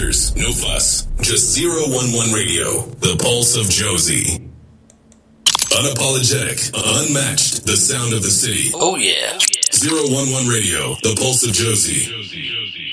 filters, no fuss. Just 011 Radio, the pulse of Josie. Unapologetic, unmatched, the sound of the city. Oh yeah. 011 Radio, the pulse of Josie.